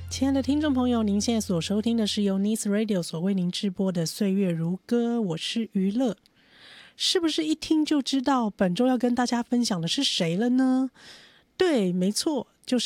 亲爱的听众朋友，您现在所收听的是由 Nice Radio 所为您直播的岁月如歌，我是娱乐。是不是一听就知道本周要跟大家分享的是谁了呢？对，没错，